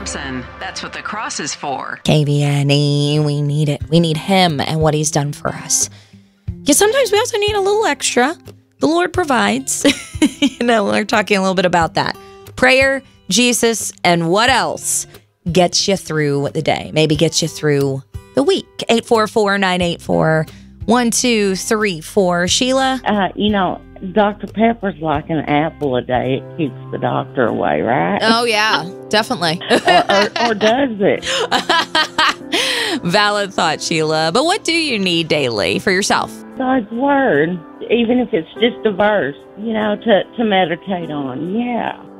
Thompson. That's what the cross is for. KVNE, we need it. We need him and what he's done for us. Because sometimes we also need a little extra. The Lord provides. We're talking a little bit about that. Prayer, Jesus, and what else gets you through the day? Maybe gets you through the week. 844-984-1234. Sheila? Dr. Pepper's like an apple a day. It keeps the doctor away, right? Oh, yeah, definitely. or does it? Valid thought, Sheila. But what do you need daily for yourself? God's word, even if it's just a verse, to meditate on. Yeah.